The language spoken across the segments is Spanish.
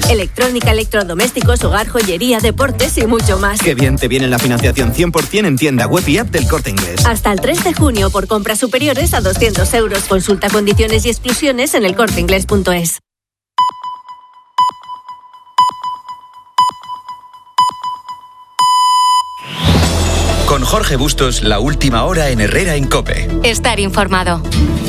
Electrónica, electrodomésticos, hogar, joyería, deportes y mucho más. Qué bien te viene la financiación 100% en tienda web y app del Corte Inglés. Hasta el 3 de junio por compras superiores a 200 euros. Consulta condiciones y exclusiones en elcorteinglés.es. Con Jorge Bustos, la última hora en Herrera en COPE. Estar informado.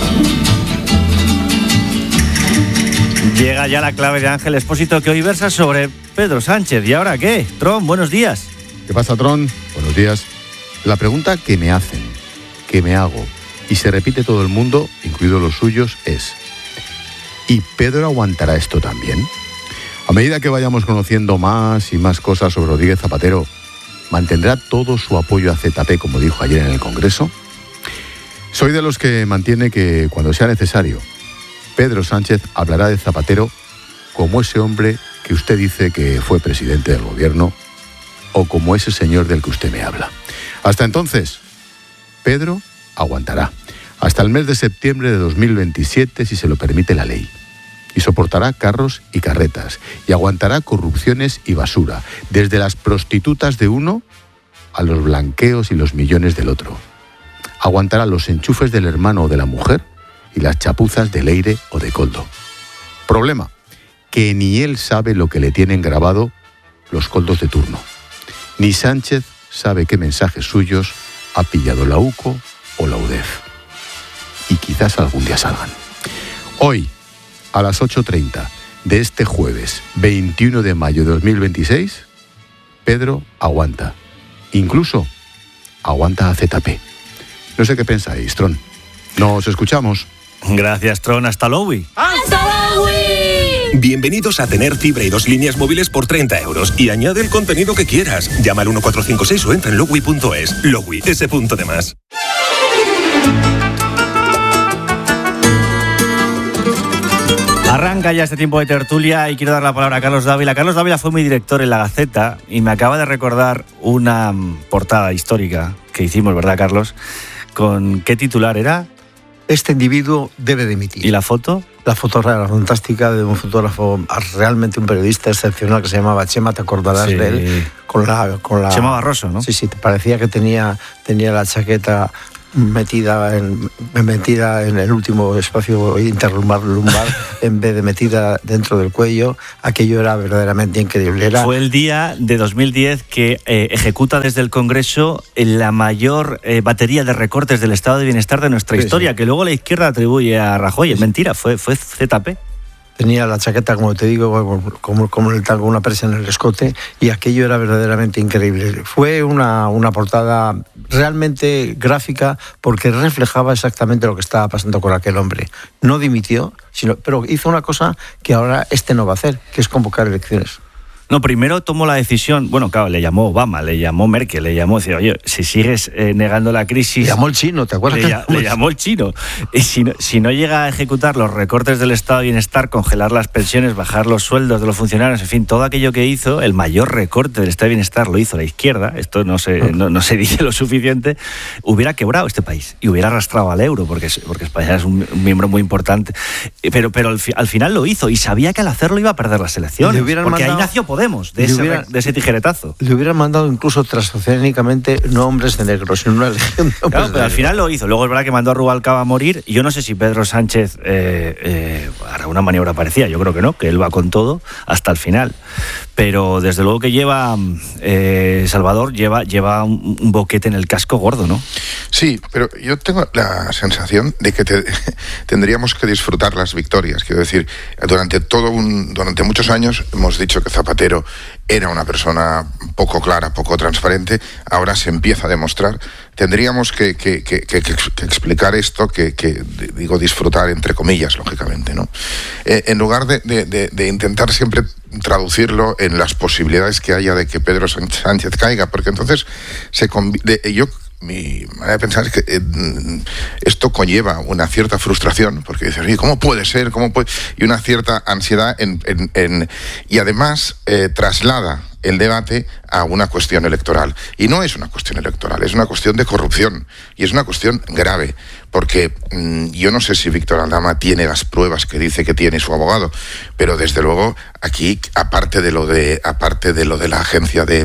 Llega ya la clave de Ángel Expósito, que hoy versa sobre Pedro Sánchez. ¿Y ahora qué? Tron, buenos días. ¿Qué pasa, Tron? Buenos días. La pregunta que me hacen, que me hago, y se repite todo el mundo, incluidos los suyos, es: ¿y Pedro aguantará esto también? A medida que vayamos conociendo más y más cosas sobre Rodríguez Zapatero, ¿mantendrá todo su apoyo a ZP, como dijo ayer en el Congreso? Soy de los que mantiene que, cuando sea necesario, Pedro Sánchez hablará de Zapatero como ese hombre que usted dice que fue presidente del gobierno, o como ese señor del que usted me habla. Hasta entonces, Pedro aguantará hasta el mes de septiembre de 2027, si se lo permite la ley. Y soportará carros y carretas, y aguantará corrupciones y basura, desde las prostitutas de uno a los blanqueos y los millones del otro. Aguantará los enchufes del hermano o de la mujer y las chapuzas de Leire o de Koldo. Problema, que ni él sabe lo que le tienen grabado los Koldos de turno. Ni Sánchez sabe qué mensajes suyos ha pillado la UCO o la UDEF. Y quizás algún día salgan. Hoy, a las 8:30 de este jueves 21 de mayo de 2026, Pedro aguanta. Incluso aguanta a ZP. No sé qué pensáis, Tron. Nos escuchamos. Gracias, Tron. Hasta luego. ¡Hasta luego! Bienvenidos a tener fibra y 2 líneas móviles por 30 euros. Y añade el contenido que quieras. Llama al 1456 o entra en Lowi.es. Lowi, ese punto de más. Arranca ya este tiempo de tertulia y quiero dar la palabra a Carlos Dávila. Carlos Dávila fue mi director en La Gaceta y me acaba de recordar una portada histórica que hicimos, ¿verdad, Carlos? ¿Con qué titular era? Este individuo debe dimitir. ¿Y la foto? La foto era fantástica, de un fotógrafo, realmente un periodista excepcional que se llamaba Chema, te acordarás de él, con la Chema Barroso, ¿no? Sí, te parecía que tenía la chaqueta metida en el último espacio interlumbar en vez de metida dentro del cuello. Aquello era verdaderamente increíble. Fue el día de 2010 que ejecuta desde el Congreso la mayor batería de recortes del estado de bienestar de nuestra historia, que luego la izquierda atribuye a Rajoy. Es mentira, fue ZP. Tenía la chaqueta, como te digo, como el tango, una presa en el escote, y aquello era verdaderamente increíble. Fue una portada realmente gráfica porque reflejaba exactamente lo que estaba pasando con aquel hombre. No dimitió, pero hizo una cosa que ahora no va a hacer, que es convocar elecciones. No, primero tomó la decisión, bueno, claro, le llamó Obama, le llamó Merkel, le llamó, decía, oye, si sigues negando la crisis... Le llamó el chino, ¿te acuerdas? Le llamó el chino. Y si no llega a ejecutar los recortes del estado de bienestar, congelar las pensiones, bajar los sueldos de los funcionarios, en fin, todo aquello que hizo, el mayor recorte del estado de bienestar lo hizo la izquierda, esto no se dice lo suficiente, hubiera quebrado este país y hubiera arrastrado al euro, porque España es un miembro muy importante. Pero al final lo hizo y sabía que al hacerlo iba a perder las elecciones, porque ahí nació Podemos, de ese tijeretazo. Le hubieran mandado incluso transoceánicamente no hombres de negros, sino una legión de hombres. Claro, pero al final lo hizo. Luego es verdad que mandó a Rubalcaba a morir. Yo no sé si Pedro Sánchez hará una maniobra parecida. Yo creo que no, que él va con todo hasta el final. Pero desde luego que Salvador lleva un boquete en el casco gordo, ¿no? Sí, pero yo tengo la sensación de que tendríamos que disfrutar las victorias. Quiero decir, durante muchos años hemos dicho que Zapatero era una persona poco clara, poco transparente. Ahora se empieza a demostrar. Tendríamos que explicar esto, digo disfrutar entre comillas, lógicamente, ¿no? En lugar de intentar siempre traducirlo en las posibilidades que haya de que Pedro Sánchez caiga, porque entonces mi manera de pensar es que esto conlleva una cierta frustración, porque dices, oye, ¿cómo puede ser? Y una cierta ansiedad y además traslada el debate a una cuestión electoral. Y no es una cuestión electoral, es una cuestión de corrupción. Y es una cuestión grave, porque yo no sé si Víctor Aldama tiene las pruebas que dice que tiene su abogado, pero desde luego aquí, aparte de lo de la agencia de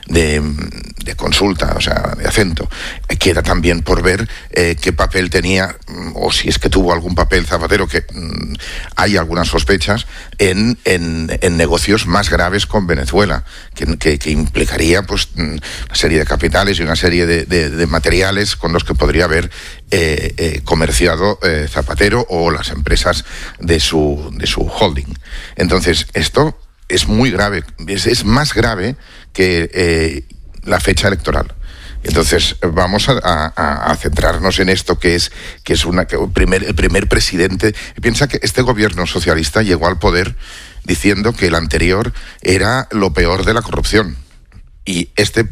consulta, o sea, de Acento, queda también por ver qué papel tenía, o si es que tuvo algún papel Zapatero, que hay algunas sospechas, en negocios más graves con Venezuela, que implicaría pues una serie de capitales y una serie de materiales con los que podría haber comerciado Zapatero o las empresas de su holding. Entonces, esto es muy grave, es más grave que la fecha electoral. Entonces vamos a centrarnos en esto, que es el primer presidente. Piensa que este gobierno socialista llegó al poder diciendo que el anterior era lo peor de la corrupción. Y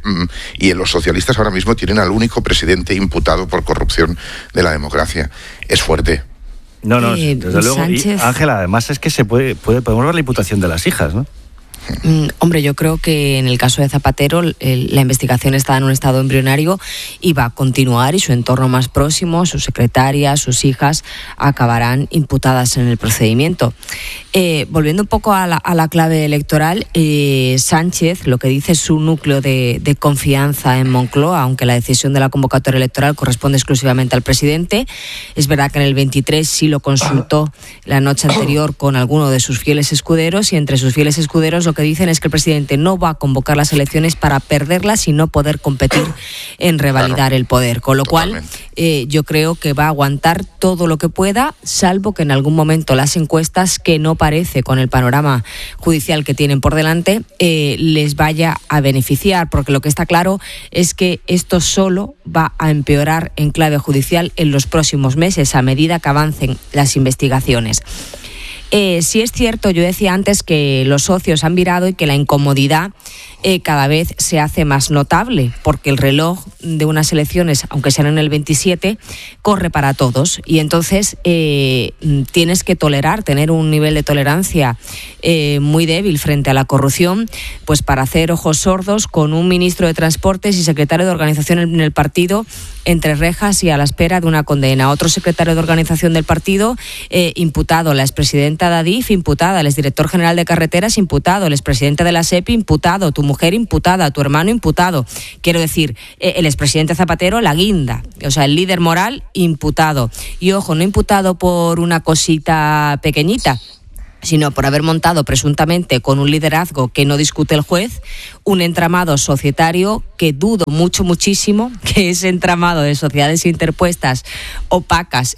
los socialistas ahora mismo tienen al único presidente imputado por corrupción de la democracia. Es fuerte. No, desde luego. Y, Ángela, además es que podemos ver la imputación de las hijas, ¿no? Hombre, yo creo que en el caso de Zapatero la investigación está en un estado embrionario y va a continuar, y su entorno más próximo, sus secretarias, sus hijas, acabarán imputadas en el procedimiento. Volviendo un poco a la clave electoral, Sánchez, lo que dice su núcleo de confianza en Moncloa, aunque la decisión de la convocatoria electoral corresponde exclusivamente al presidente, es verdad que en el 23 sí lo consultó la noche anterior con alguno de sus fieles escuderos, y entre sus fieles escuderos lo que dicen es que el presidente no va a convocar las elecciones para perderlas y no poder competir en revalidar el poder. Con lo cual, yo creo que va a aguantar todo lo que pueda, salvo que en algún momento las encuestas, que no parece con el panorama judicial que tienen por delante, les vaya a beneficiar, porque lo que está claro es que esto solo va a empeorar en clave judicial en los próximos meses, a medida que avancen las investigaciones. Sí es cierto, yo decía antes que los socios han virado y que la incomodidad cada vez se hace más notable, porque el reloj de unas elecciones, aunque sean en el 27, corre para todos, y entonces tienes que tener un nivel de tolerancia muy débil frente a la corrupción, pues para hacer ojos sordos con un ministro de Transportes y secretario de Organización en el partido entre rejas y a la espera de una condena. Otro secretario de Organización del partido imputado, la expresidenta de Adif imputada, el exdirector general de Carreteras imputado, el expresidente de la SEPI imputado, tu mujer imputada, tu hermano imputado. Quiero decir, el expresidente Zapatero, la guinda, o sea, el líder moral imputado. Y ojo, no imputado por una cosita pequeñita, sino por haber montado presuntamente, con un liderazgo que no discute el juez, un entramado societario que dudo muchísimo que ese entramado de sociedades interpuestas opacas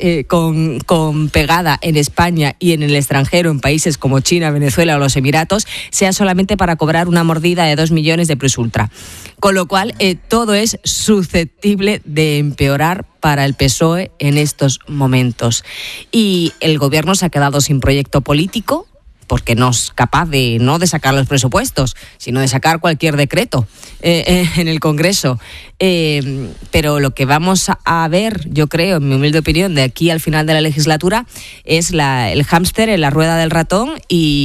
con pegada en España y en el extranjero, en países como China, Venezuela o los Emiratos, sea solamente para cobrar una mordida de 2 millones de plus ultra. Con lo cual, todo es susceptible de empeorar para el PSOE en estos momentos. Y el gobierno se ha quedado sin proyecto político, porque no es capaz no de sacar los presupuestos, sino de sacar cualquier decreto en el Congreso. Pero lo que vamos a ver, yo creo, en mi humilde opinión, de aquí al final de la legislatura, es el hámster en la rueda del ratón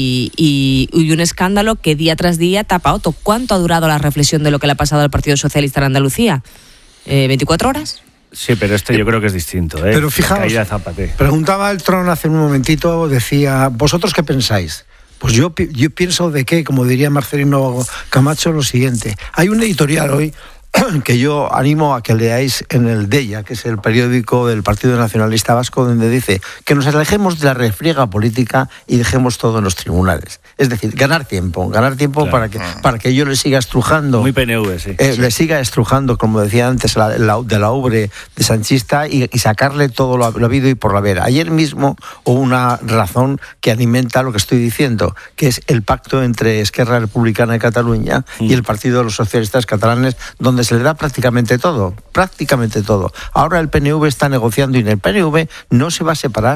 y un escándalo que día tras día tapa otro. ¿Cuánto ha durado la reflexión de lo que le ha pasado al Partido Socialista en Andalucía? ¿24 horas? Sí, pero esto yo creo que es distinto, ¿eh? Pero fijaos, preguntaba el Tron hace un momentito, decía, ¿vosotros qué pensáis? Pues yo pienso de que, como diría Marcelino Camacho, lo siguiente. Hay un editorial hoy que yo animo a que leáis en el Deia, que es el periódico del Partido Nacionalista Vasco, donde dice que nos alejemos de la refriega política y dejemos todo en los tribunales. Es decir, ganar tiempo claro, para que yo le siga estrujando. Muy PNV, sí. Le siga estrujando, como decía antes, de la ubre de sanchista y sacarle todo lo habido y por haber. Ayer mismo hubo una razón que alimenta lo que estoy diciendo, que es el pacto entre Esquerra Republicana de Cataluña y el Partido de los Socialistas Catalanes, donde se le da prácticamente todo. Ahora el PNV está negociando y en el PNV no se va a separar.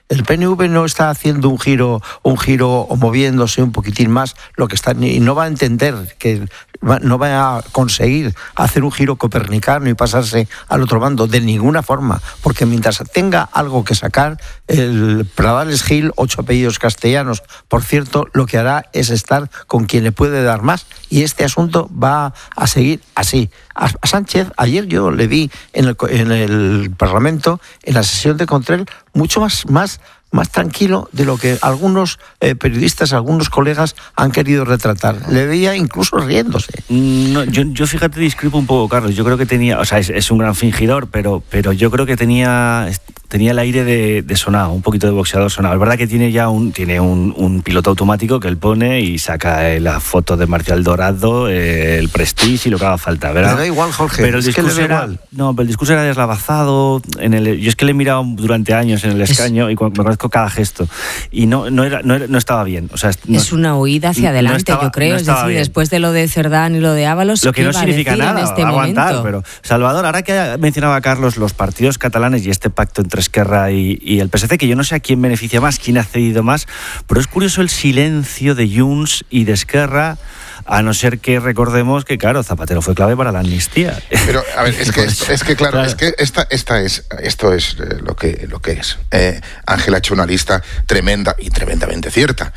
El PNV no está haciendo un giro o moviéndose un poquitín más, lo que está, y no va a entender que no va a conseguir hacer un giro copernicano y pasarse al otro bando de ninguna forma, porque mientras tenga algo que sacar, el Pradales Gil, 8 apellidos castellanos, por cierto, lo que hará es estar con quien le puede dar más, y este asunto va a seguir así. A Sánchez, ayer yo le vi en el Parlamento, en la sesión de control, mucho más tranquilo de lo que algunos periodistas, algunos colegas han querido retratar. Le veía incluso riéndose. No, yo fíjate, discrepo un poco, Carlos. Yo creo que tenía, o sea, es un gran fingidor, pero yo creo que tenía el aire de sonado, un poquito de boxeador sonado. Es verdad que tiene un piloto automático que él pone y saca la foto de Marcial Dorado, el Prestige y lo que haga falta, ¿verdad? Me da igual, Jorge. Pero el discurso era deslavazado. Yo es que le he mirado durante años en el escaño y me conozco cada gesto y no estaba bien. O sea, es una huida hacia adelante, yo creo. Es decir, bien. Después de lo de Cerdán y lo de Ábalos, lo que no significa nada, en este aguantar. momento? Pero Salvador, ahora que mencionaba Carlos los partidos catalanes y este pacto entre Esquerra y el PSC, que yo no sé a quién beneficia más, quién ha cedido más, pero es curioso el silencio de Junts y de Esquerra, a no ser que recordemos que, claro, Zapatero fue clave para la amnistía. Pero, a ver, es que claro, es que esto es lo que es. Ángel ha hecho una lista tremenda y tremendamente cierta.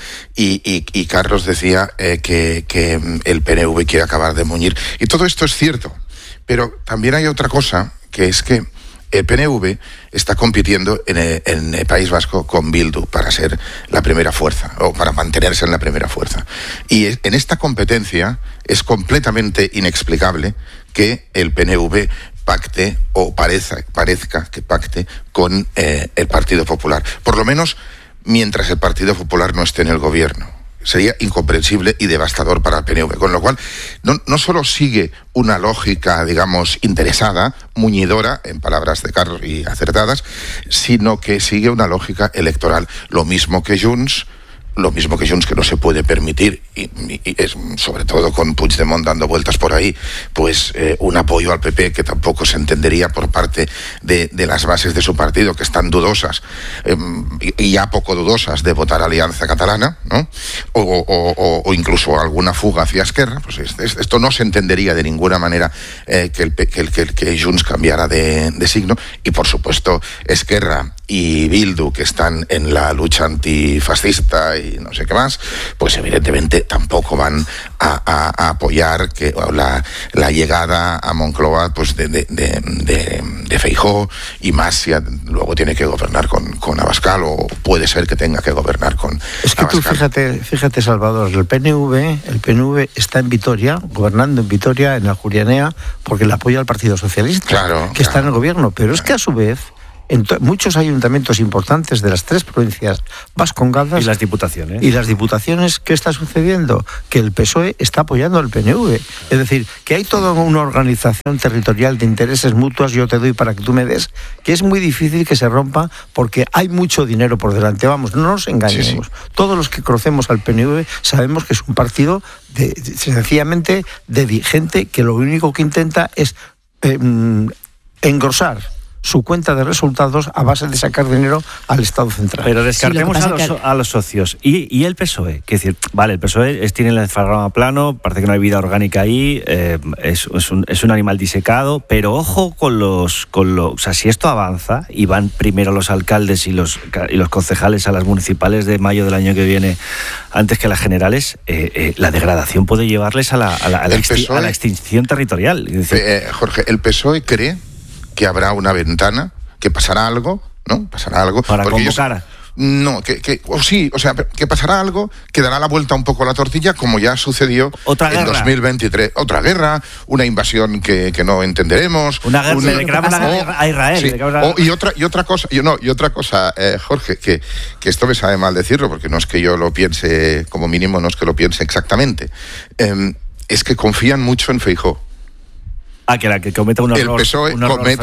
Y Carlos decía que el PNV quiere acabar de muñir. Y todo esto es cierto. Pero también hay otra cosa, que es que el PNV está compitiendo en el País Vasco con Bildu para ser la primera fuerza, o para mantenerse en la primera fuerza. Y en esta competencia es completamente inexplicable que el PNV pacte, o parezca que pacte, con el Partido Popular. Por lo menos mientras el Partido Popular no esté en el gobierno. Sería incomprensible y devastador para el PNV, con lo cual no solo sigue una lógica, digamos, interesada, muñidora, en palabras de Carlos y acertadas, sino que sigue una lógica electoral, lo mismo que Junts, que no se puede permitir, y es, sobre todo con Puigdemont dando vueltas por ahí, pues un apoyo al PP que tampoco se entendería por parte de las bases de su partido, que están dudosas, y ya poco dudosas de votar Alianza Catalana, ¿no? O incluso alguna fuga hacia Esquerra. Pues esto no se entendería de ninguna manera, que Junts cambiara de signo, y por supuesto Esquerra y Bildu, que están en la lucha antifascista y no sé qué más, pues evidentemente tampoco van a apoyar la llegada a Moncloa, pues de Feijóo, y más si luego tiene que gobernar con Abascal, o puede ser que tenga que gobernar con Es que Abascal. tú fíjate, Salvador, el PNV está en Vitoria, gobernando en Vitoria, en la Jurianea, porque le apoya al Partido Socialista, que está en el gobierno, pero es que a su vez muchos ayuntamientos importantes de las 3 provincias vascongadas y las diputaciones. ¿Qué está sucediendo? Que el PSOE está apoyando al PNV. Es decir, que hay toda una organización territorial de intereses mutuos, yo te doy para que tú me des, que es muy difícil que se rompa, porque hay mucho dinero por delante. Vamos, no nos engañemos. Sí. Todos los que conocemos al PNV sabemos que es un partido sencillamente de gente que lo único que intenta es engrosar su cuenta de resultados a base de sacar dinero al Estado central. Pero descartemos a los socios. ¿Y el PSOE? Que decir, vale, el PSOE tiene el encefalograma plano, parece que no hay vida orgánica ahí, es un animal disecado, pero ojo o sea, si esto avanza y van primero los alcaldes y los concejales a las municipales de mayo del año que viene, antes que las generales, la degradación puede llevarles a la extinción territorial. Es decir, Jorge, el PSOE cree que habrá una ventana, que pasará algo, ¿no? Pasará algo. Para convocar. Que pasará algo, que dará la vuelta un poco a la tortilla, como ya sucedió en 2023. Otra guerra, una invasión que no entenderemos. Una guerra a Israel. Sí. Y otra cosa, Jorge, que esto me sabe mal decirlo, porque no es que yo lo piense, como mínimo no es que lo piense exactamente, es que confían mucho en Feijóo. que la que cometa un error. El PSOE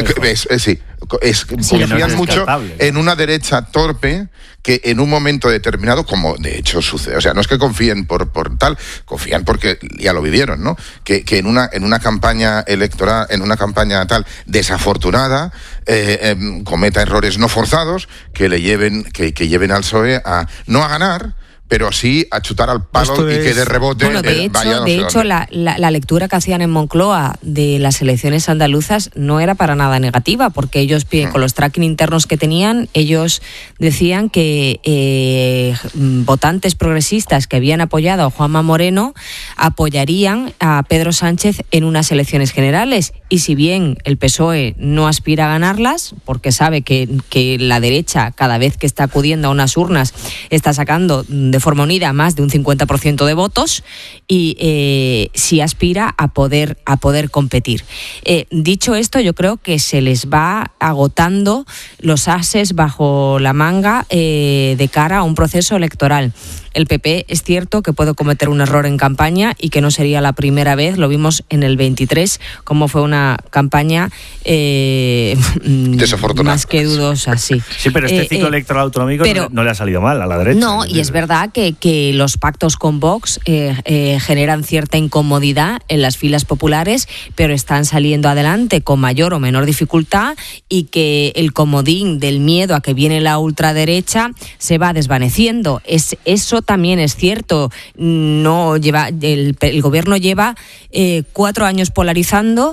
confían mucho en una derecha torpe que en un momento determinado, como de hecho sucede, o sea, no es que confíen por tal, confían porque ya lo vivieron, ¿no? Que en una campaña electoral, en una campaña tal desafortunada, cometa errores no forzados que le lleven al PSOE no a ganar, pero sí a chutar al palo y que de rebote de hecho la lectura que hacían en Moncloa de las elecciones andaluzas no era para nada negativa, porque ellos, con los tracking internos que tenían, ellos decían que votantes progresistas que habían apoyado a Juanma Moreno apoyarían a Pedro Sánchez en unas elecciones generales, y si bien el PSOE no aspira a ganarlas, porque sabe que la derecha, cada vez que está acudiendo a unas urnas, está sacando de forma unida más de un 50% de votos, y sí aspira a poder competir. Dicho esto, yo creo que se les va agotando los ases bajo la manga de cara a un proceso electoral. El PP es cierto que puede cometer un error en campaña y que no sería la primera vez. Lo vimos en el 23, como fue una campaña desafortunada, más que dudosa. Sí, pero este ciclo electoral autonómico no le ha salido mal a la derecha. No, y es verdad que los pactos con Vox generan cierta incomodidad en las filas populares, pero están saliendo adelante con mayor o menor dificultad, y que el comodín del miedo a que viene la ultraderecha se va desvaneciendo. Eso también es cierto. No lleva el gobierno lleva 4 años polarizando,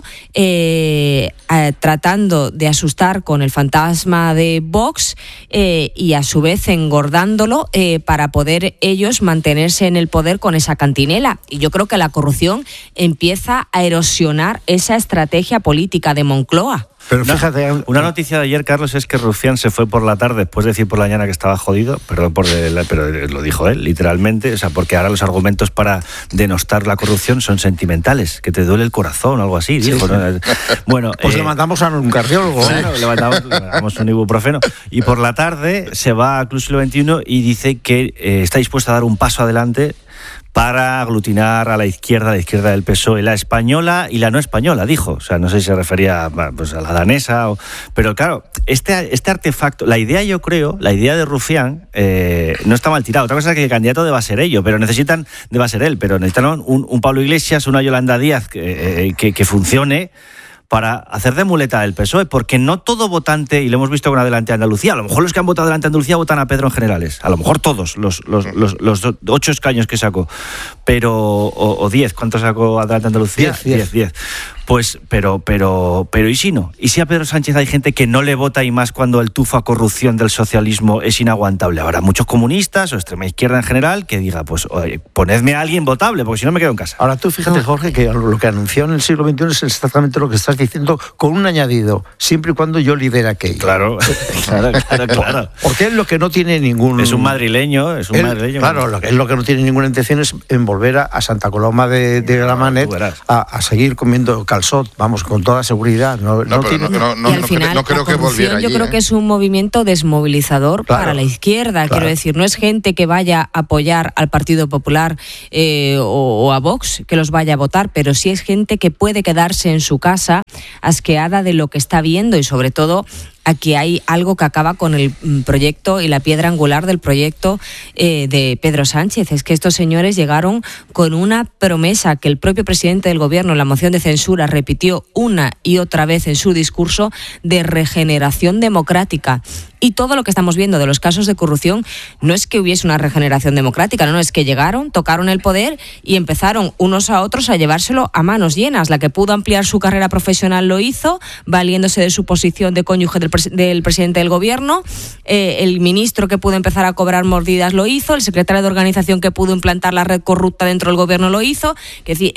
tratando de asustar con el fantasma de Vox, y a su vez engordándolo para poder ellos mantenerse en el poder con esa cantinela. Y yo creo que la corrupción empieza a erosionar esa estrategia política de Moncloa. Pero fíjate, una noticia de ayer, Carlos, es que Rufián se fue por la tarde después de decir por la mañana que estaba jodido, pero lo dijo él, literalmente, o sea, porque ahora los argumentos para denostar la corrupción son sentimentales, que te duele el corazón o algo así, dijo, ¿no? Bueno, pues le mandamos a un cardiólogo. Claro, le mandamos un ibuprofeno. Y por la tarde se va a Club Siglo XXI y dice que está dispuesto a dar un paso adelante para aglutinar a la izquierda del PSOE, la española y la no española, dijo. O sea, no sé si se refería pues, a la danesa, pero claro, este artefacto, la idea de Rufián no está mal tirada. Otra cosa es que el candidato deba ser necesitan un Pablo Iglesias, una Yolanda Díaz que funcione para hacer de muleta del PSOE, porque no todo votante, y lo hemos visto con Adelante Andalucía, a lo mejor los que han votado Adelante Andalucía votan a Pedro en generales, a lo mejor todos, los 8 escaños que sacó, pero o 10, ¿cuánto sacó Adelante Andalucía? 10. Pues, pero ¿y si no? ¿Y si a Pedro Sánchez hay gente que no le vota y más cuando el tufo a corrupción del socialismo es inaguantable? Habrá muchos comunistas o extrema izquierda en general que diga, pues, oye, ponedme a alguien votable, porque si no me quedo en casa. Ahora tú fíjate, Jorge, que lo que anunció en el siglo XXI es exactamente lo que estás diciendo, con un añadido, siempre y cuando yo lidere aquello. Claro. Porque él lo que no tiene ningún... Es un madrileño. Claro, lo que no tiene ninguna intención es envolver a Santa Coloma de Gramenet a seguir comiendo calzot, vamos, con toda seguridad. No creo que volviera allí. Yo creo que es un movimiento desmovilizador para la izquierda. Quiero decir, no es gente que vaya a apoyar al Partido Popular o a Vox, que los vaya a votar, pero sí es gente que puede quedarse en su casa asqueada de lo que está viendo, y sobre todo aquí hay algo que acaba con el proyecto y la piedra angular del proyecto de Pedro Sánchez. Es que estos señores llegaron con una promesa que el propio presidente del gobierno en la moción de censura repitió una y otra vez en su discurso, de regeneración democrática. Y todo lo que estamos viendo de los casos de corrupción no es que hubiese una regeneración democrática, no, es que llegaron, tocaron el poder y empezaron unos a otros a llevárselo a manos llenas. La que pudo ampliar su carrera profesional lo hizo, valiéndose de su posición de cónyuge del presidente del gobierno. El ministro que pudo empezar a cobrar mordidas lo hizo, el secretario de organización que pudo implantar la red corrupta dentro del gobierno lo hizo. Es decir,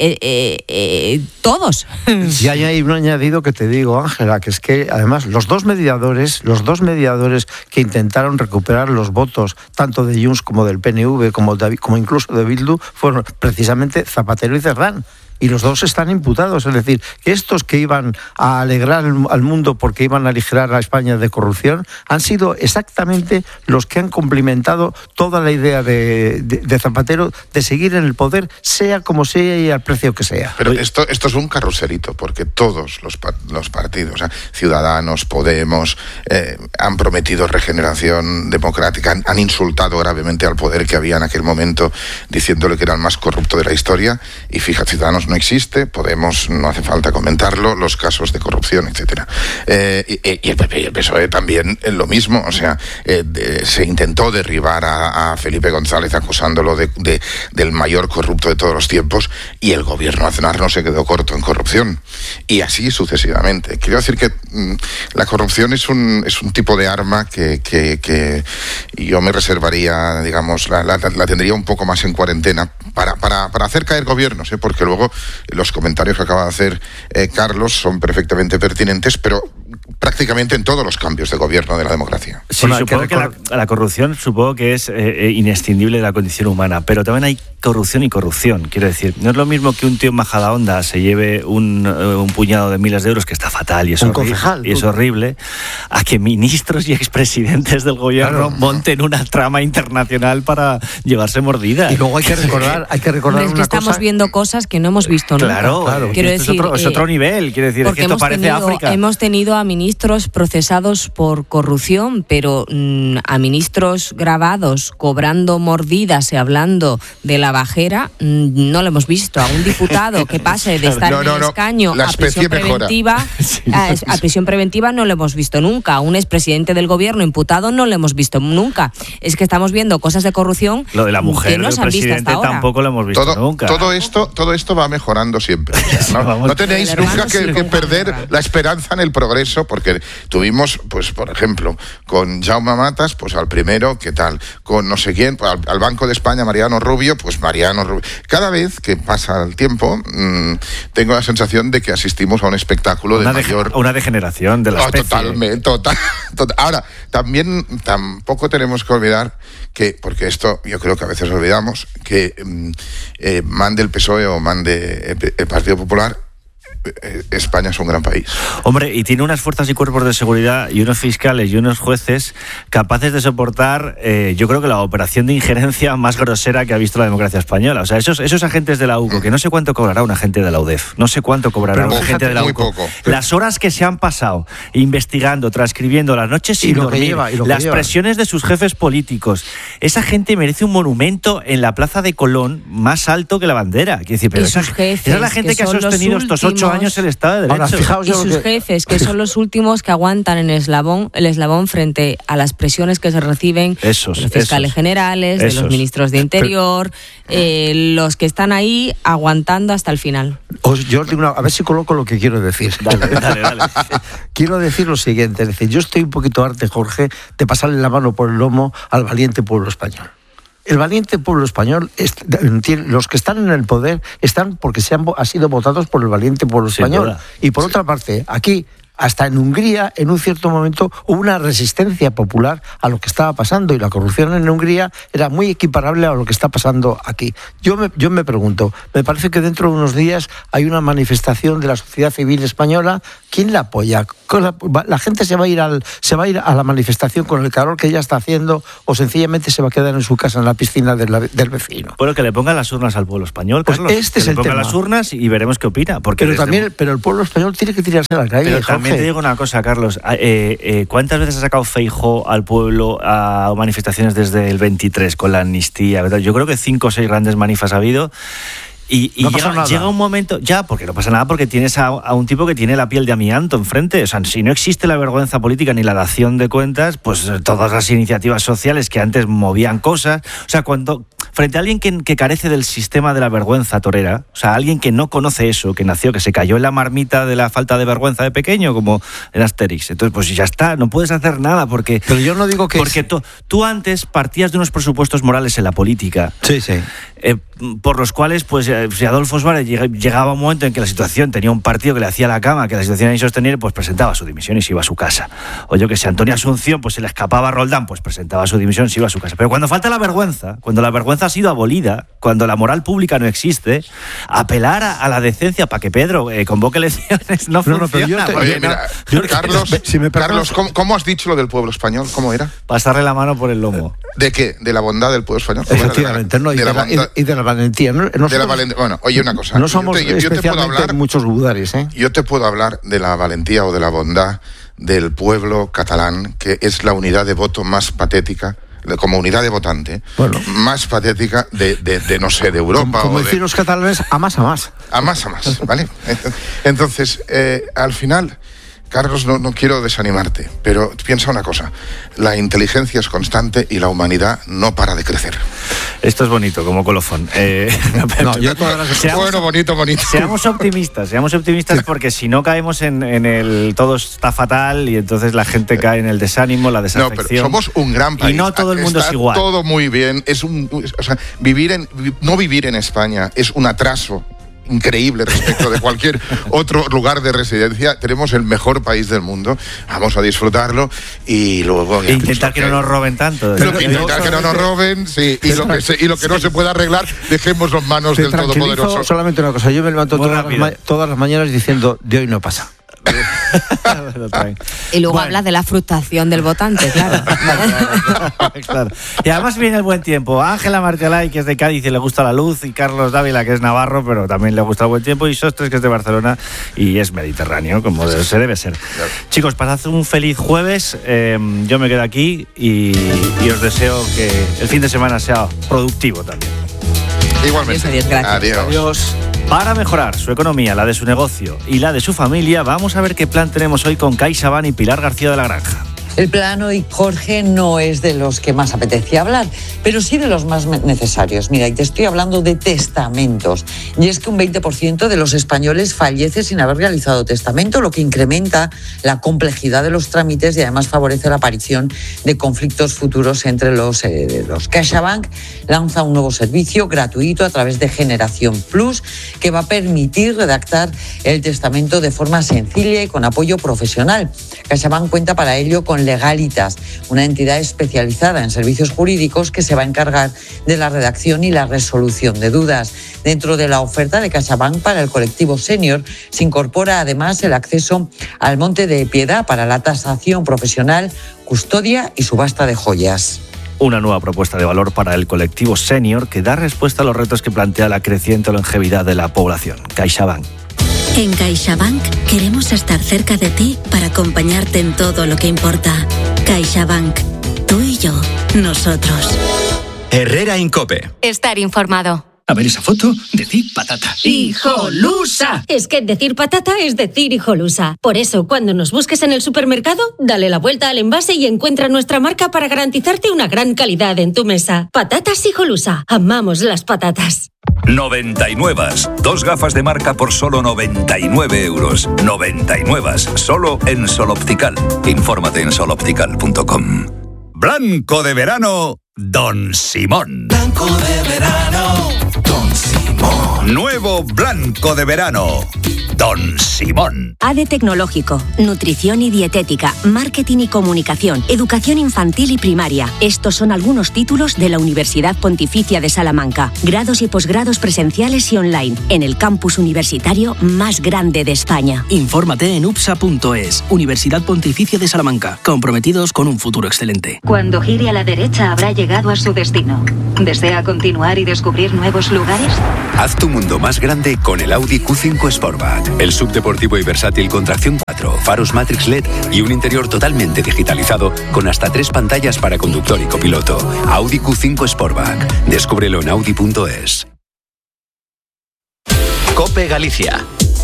todos. Y hay un añadido que te digo, Ángela, que es que además los dos mediadores que intentaron recuperar los votos tanto de Junts como del PNV como incluso de Bildu fueron precisamente Zapatero y Cerdán. y los dos están imputados. Es decir, que estos que iban a alegrar al mundo porque iban a aligerar a España de corrupción han sido exactamente los que han complementado toda la idea de Zapatero de seguir en el poder, sea como sea y al precio que sea. Pero esto es un carruselito, porque todos los partidos, o sea, Ciudadanos, Podemos, han prometido regeneración democrática, han insultado gravemente al poder que había en aquel momento, diciéndole que era el más corrupto de la historia, y fíjate, Ciudadanos no existe, Podemos no hace falta comentarlo, los casos de corrupción, etcétera. Y el PP y el PSOE también lo mismo, o sea, se intentó derribar a Felipe González acusándolo del mayor corrupto de todos los tiempos, y el gobierno Aznar no se quedó corto en corrupción, y así sucesivamente. Quiero decir que la corrupción es un tipo de arma que yo me reservaría, digamos, la tendría un poco más en cuarentena para hacer caer gobiernos, porque luego los comentarios que acaba de hacer Carlos son perfectamente pertinentes, pero prácticamente en todos los cambios de gobierno de la democracia. Sí, supongo que la corrupción supongo que es inescindible de la condición humana, pero también hay corrupción y corrupción. Quiero decir, no es lo mismo que un tío en Majadahonda se lleve un puñado de miles de euros, que está fatal y es horrible, a que ministros y expresidentes del gobierno monten una trama internacional para llevarse mordidas. Y luego hay que recordar es que estamos viendo cosas que no hemos visto nunca. Claro. Quiero decir, es otro nivel. Quiero decir, es que esto parece África. Hemos tenido a ministros procesados por corrupción, pero a ministros grabados cobrando mordidas y hablando de la bajera, no lo hemos visto. A un diputado que pase de estar en el escaño a prisión preventiva, a prisión preventiva no lo hemos visto nunca. A un expresidente del gobierno imputado no lo hemos visto nunca. Es que estamos viendo cosas de corrupción. Lo de la mujer que no del presidente tampoco lo hemos visto nunca. Todo esto va mejorando siempre. No tenéis nunca que perder la esperanza en el progreso, porque tuvimos, pues por ejemplo, con Jaume Matas, pues al primero, ¿qué tal? Con no sé quién, pues, al Banco de España, Mariano Rubio. Cada vez que pasa el tiempo, tengo la sensación de que asistimos a un espectáculo una degeneración de la especie. Total. Ahora, tampoco tenemos que olvidar que, porque esto yo creo que a veces olvidamos, que mande el PSOE o mande el Partido Popular, España es un gran país. Hombre, y tiene unas fuerzas y cuerpos de seguridad y unos fiscales y unos jueces capaces de soportar, yo creo que la operación de injerencia más grosera que ha visto la democracia española. O sea, esos agentes de la UCO, que no sé cuánto cobrará un agente de la UDEF, no sé cuánto cobrará un agente de la UCO. Las horas que se han pasado investigando, transcribiendo, las noches sin dormir, las presiones de sus jefes políticos. Esa gente merece un monumento en la Plaza de Colón más alto que la bandera. Quiero decir, pero esa es la gente que ha sostenido estos 8 años el Estado de Derecho. Ahora, fijaos, y sus jefes, que son los últimos que aguantan en el eslabón frente a las presiones que se reciben de los fiscales generales, de los ministros de Interior, los que están ahí aguantando hasta el final. Yo os digo a ver si coloco lo que quiero decir. Dale. Quiero decir lo siguiente, es decir, yo estoy un poquito harto, Jorge, de pasarle la mano por el lomo al valiente pueblo español. El valiente pueblo español, los que están en el poder están porque ha sido votados por el valiente pueblo español. Y por otra parte, aquí, hasta en Hungría, en un cierto momento, hubo una resistencia popular a lo que estaba pasando, y la corrupción en Hungría era muy equiparable a lo que está pasando aquí. Yo me pregunto, me parece que dentro de unos días hay una manifestación de la sociedad civil española. ¿Quién la apoya? ¿La gente se va a ir a la manifestación con el calor que ella está haciendo, o sencillamente se va a quedar en su casa en la piscina del vecino? Bueno, que le pongan las urnas al pueblo español, Carlos. Pues este es el tema. Que le pongan las urnas y veremos qué opina. Pero el pueblo español tiene que tirarse a la calle, También te digo una cosa, Carlos. ¿Cuántas veces ha sacado Feijóo al pueblo a manifestaciones desde el 23 con la amnistía, ¿verdad? Yo creo que 5 o 6 grandes manifas ha habido. Y no llega un momento, porque no pasa nada, porque tienes a un tipo que tiene la piel de amianto enfrente. O sea, si no existe la vergüenza política ni la dación de cuentas, pues todas las iniciativas sociales que antes movían cosas. O sea, frente a alguien que carece del sistema de la vergüenza torera, o sea, alguien que no conoce eso, que nació, que se cayó en la marmita de la falta de vergüenza de pequeño, como en Asterix. Entonces, pues ya está, no puedes hacer nada, porque... Pero yo no digo que... Porque tú antes partías de unos presupuestos morales en la política. Sí. por los cuales, pues, si Adolfo Suárez llegaba un momento en que la situación tenía un partido que le hacía la cama, que la situación era insostenible, pues presentaba su dimisión y se iba a su casa. O yo que sé, Antonio Asunción, pues se le escapaba a Roldán, pues presentaba su dimisión y se iba a su casa. Pero cuando falta la vergüenza, cuando la vergüenza ha sido abolida, cuando la moral pública no existe, apelar a la decencia para que Pedro convoque elecciones no funciona. Carlos, ¿cómo has dicho lo del pueblo español? ¿Cómo era? Pasarle la mano por el lomo. ¿De qué? ¿De la bondad del pueblo español? Efectivamente, y de la valentía. Bueno, oye, una cosa. No somos especialmente muchos budaris, ¿eh? Yo te puedo hablar de la valentía o de la bondad del pueblo catalán, que es la unidad de voto más patética, como unidad de votante, más patética de no sé, de Europa. Como decir los catalanes, a más. A más, ¿vale? Entonces, al final, Carlos, no quiero desanimarte, pero piensa una cosa: la inteligencia es constante y la humanidad no para de crecer. Esto es bonito, como colofón. Bonito. Seamos optimistas porque si no caemos en el todo está fatal y entonces la gente cae en el desánimo, la desafección. No, pero somos un gran país. Y no todo el mundo es igual. Todo muy bien. No vivir en España es un atraso increíble respecto de cualquier otro lugar de residencia. Tenemos el mejor país del mundo, vamos a disfrutarlo y luego intentar que no nos roben tanto. Intentar que no nos roben, sí, y lo que no se pueda arreglar, dejémoslo en manos del Todopoderoso. Solamente una cosa, yo me levanto todas las mañanas diciendo, de hoy no pasa. Y luego habla de la frustración del votante, claro. Claro. Y además viene el buen tiempo. Ángela Martelay, que es de Cádiz y le gusta la luz, y Carlos Dávila, que es navarro, pero también le gusta el buen tiempo, y Sostres, que es de Barcelona y es mediterráneo, como se debe ser. Claro. Chicos, pasad un feliz jueves. Yo me quedo aquí y os deseo que el fin de semana sea productivo también. Igualmente. Adiós. Para mejorar su economía, la de su negocio y la de su familia, vamos a ver qué plan tenemos hoy con CaixaBank y Pilar García de la Granja. El plan hoy, Jorge, no es de los que más apetecía hablar, pero sí de los más necesarios. Mira, y te estoy hablando de testamentos. Y es que un 20% de los españoles fallece sin haber realizado testamento, lo que incrementa la complejidad de los trámites y además favorece la aparición de conflictos futuros entre los herederos. CaixaBank lanza un nuevo servicio gratuito a través de Generación Plus que va a permitir redactar el testamento de forma sencilla y con apoyo profesional. CaixaBank cuenta para ello con Legalitas, una entidad especializada en servicios jurídicos que se va a encargar de la redacción y la resolución de dudas. Dentro de la oferta de CaixaBank para el colectivo senior se incorpora además el acceso al Monte de Piedad para la tasación profesional, custodia y subasta de joyas. Una nueva propuesta de valor para el colectivo senior que da respuesta a los retos que plantea la creciente longevidad de la población. CaixaBank. En CaixaBank queremos estar cerca de ti para acompañarte en todo lo que importa. CaixaBank. Tú y yo. Nosotros. Herrera Incope. Estar informado. A ver esa foto, decir patata. ¡Hijolusa! Es que decir patata es decir hijolusa. Por eso, cuando nos busques en el supermercado, dale la vuelta al envase y encuentra nuestra marca para garantizarte una gran calidad en tu mesa. Patatas hijolusa. Amamos las patatas. 99. 2 gafas de marca por solo 99 euros. 99. Solo en Sol Optical. Infórmate en soloptical.com. Blanco de verano, Don Simón. Blanco de verano, Don Simón. Nuevo blanco de verano, Don Simón. ADE Tecnológico, Nutrición y Dietética, Marketing y Comunicación, Educación Infantil y Primaria. Estos son algunos títulos de la Universidad Pontificia de Salamanca. Grados y posgrados presenciales y online, en el campus universitario más grande de España. Infórmate en upsa.es. Universidad Pontificia de Salamanca, comprometidos con un futuro excelente. Cuando gire a la derecha habrá llegado a su destino. ¿Desea continuar y descubrir nuevos lugares? Haz tu mundo más grande con el Audi Q5 Sportback. El subdeportivo y versátil con tracción 4, faros Matrix LED y un interior totalmente digitalizado con hasta 3 pantallas para conductor y copiloto. Audi Q5 Sportback. Descúbrelo en audi.es. COPE Galicia.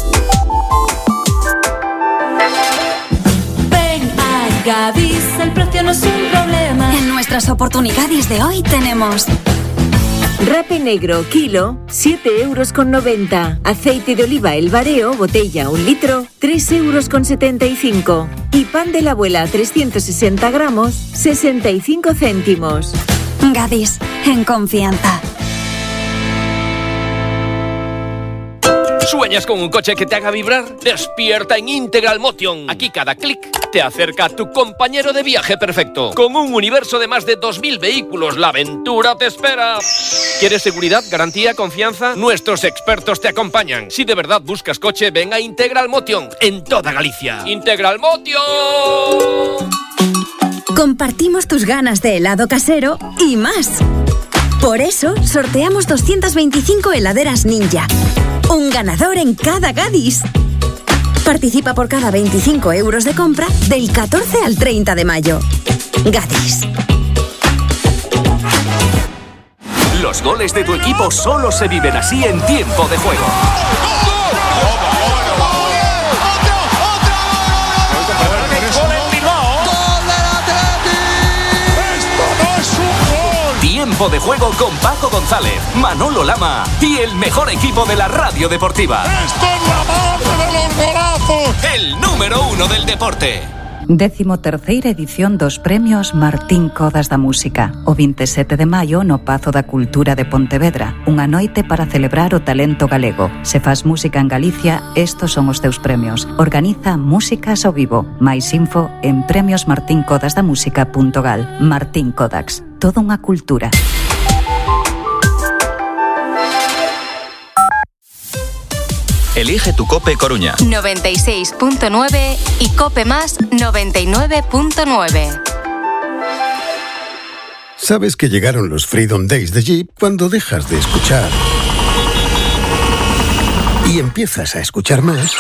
Ven a Gadis, el precio no es un problema. En nuestras oportunidades de hoy tenemos... Rape negro, kilo, 7,90 €. Aceite de oliva El Bareo, botella, 1 litro, 3,75 €. Y pan de la abuela, 360 gramos, 65 céntimos. Gadis, en confianza. ¿Sueñas con un coche que te haga vibrar? Despierta en Integral Motion. Aquí cada clic te acerca a tu compañero de viaje perfecto. Con un universo de más de 2.000 vehículos, la aventura te espera. ¿Quieres seguridad, garantía, confianza? Nuestros expertos te acompañan. Si de verdad buscas coche, ven a Integral Motion en toda Galicia. ¡Integral Motion! Compartimos tus ganas de helado casero y más. Por eso, sorteamos 225 heladeras Ninja. Un ganador en cada Gadis. Participa por cada 25 euros de compra del 14 al 30 de mayo. Gadis. Los goles de tu equipo solo se viven así en tiempo de juego. Tiempo de juego con Paco González, Manolo Lama y el mejor equipo de la radio deportiva. ¡Esto es la madre de los golazos! El número 1 del deporte. 13ª edición dos premios Martín Codas da Música. O 27 de maio no Pazo da Cultura de Pontevedra. Unha noite para celebrar o talento galego. Se faz música en Galicia, estos son os teus premios. Organiza Músicas ao Vivo. Mais info en premiosmartincodasdamusica.gal. Martín Kodax. Toda unha cultura. Elige tu Cope Coruña. 96.9 y Cope Más 99.9. Sabes que llegaron los Freedom Days de Jeep cuando dejas de escuchar y empiezas a escuchar más.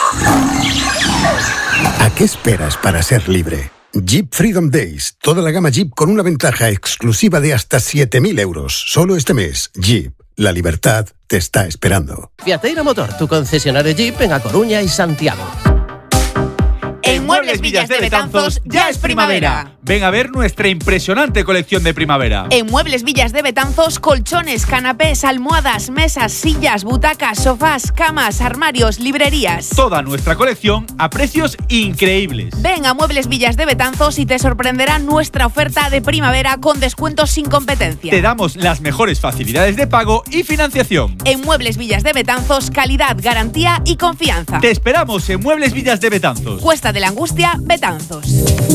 ¿A qué esperas para ser libre? Jeep Freedom Days. Toda la gama Jeep con una ventaja exclusiva de hasta 7.000 euros. Solo este mes. Jeep. La libertad te está esperando. Fiateira Motor, tu concesionario Jeep en A Coruña y Santiago. En Muebles Villas de Betanzos ya es primavera. Ven a ver nuestra impresionante colección de primavera. En Muebles Villas de Betanzos, colchones, canapés, almohadas, mesas, sillas, butacas, sofás, camas, armarios, librerías. Toda nuestra colección a precios increíbles. Ven a Muebles Villas de Betanzos y te sorprenderá nuestra oferta de primavera con descuentos sin competencia. Te damos las mejores facilidades de pago y financiación. En Muebles Villas de Betanzos, calidad, garantía y confianza. Te esperamos en Muebles Villas de Betanzos. Cuesta de la Angustia, Betanzos.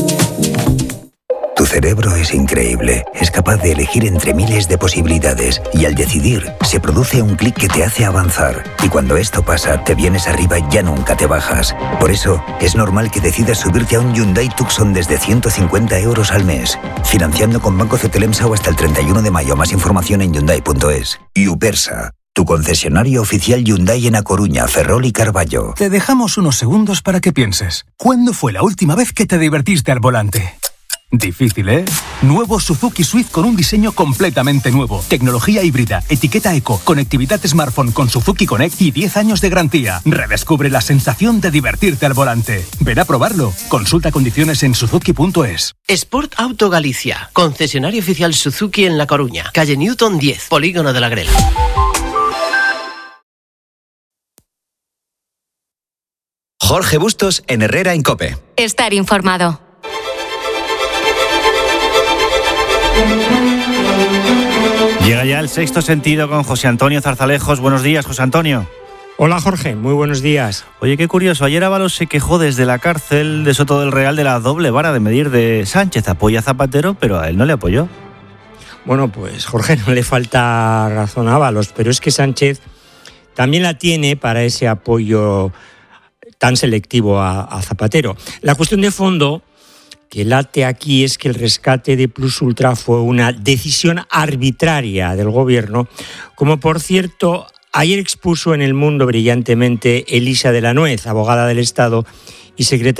Tu cerebro es increíble. Es capaz de elegir entre miles de posibilidades y al decidir se produce un clic que te hace avanzar. Y cuando esto pasa, te vienes arriba y ya nunca te bajas. Por eso, es normal que decidas subirte a un Hyundai Tucson desde 150 euros al mes. Financiando con Banco Cetelemsa o hasta el 31 de mayo. Más información en Hyundai.es. Upersa. Tu concesionario oficial Hyundai en A Coruña, Ferrol y Carballo. Te dejamos unos segundos para que pienses. ¿Cuándo fue la última vez que te divertiste al volante? Difícil, ¿eh? Nuevo Suzuki Swift con un diseño completamente nuevo. Tecnología híbrida, etiqueta eco, conectividad smartphone con Suzuki Connect y 10 años de garantía. Redescubre la sensación de divertirte al volante. Ven a probarlo. Consulta condiciones en suzuki.es. Sport Auto Galicia. Concesionario oficial Suzuki en La Coruña. Calle Newton 10, Polígono de la Grela. Jorge Bustos en Herrera en COPE. Estar informado. Llega ya el Sexto Sentido con José Antonio Zarzalejos. Buenos días, José Antonio. Hola Jorge, muy buenos días. Oye, qué curioso, ayer Ábalos se quejó desde la cárcel de Soto del Real de la doble vara de medir de Sánchez. Apoya a Zapatero, pero a él no le apoyó. Bueno, pues Jorge, no le falta razón a Ábalos, pero es que Sánchez también la tiene para ese apoyo tan selectivo a Zapatero. La cuestión de fondo que late aquí es que el rescate de Plus Ultra fue una decisión arbitraria del gobierno, como por cierto ayer expuso en El Mundo brillantemente Elisa de la Nuez, abogada del Estado y secretaria